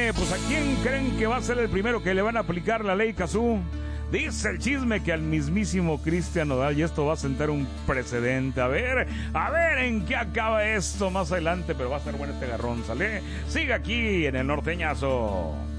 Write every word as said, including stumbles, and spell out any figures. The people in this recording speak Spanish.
Oye, pues ¿a quién creen que va a ser el primero que le van a aplicar la ley Cazú? Dice el chisme que al mismísimo Cristian Nodal, y esto va a sentar un precedente. A ver, a ver en qué acaba esto más adelante, pero va a ser bueno este garrón, ¿sale? Sigue aquí en el Norteñazo.